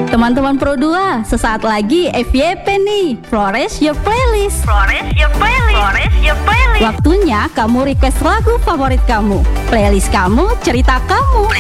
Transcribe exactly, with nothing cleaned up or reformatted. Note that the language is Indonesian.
Teman-teman Pro dua, sesaat lagi F Y P nih, Flores Your Playlist. Flores Your Playlist. Flores Your Playlist. Waktunya kamu request lagu favorit kamu. Playlist kamu, cerita kamu.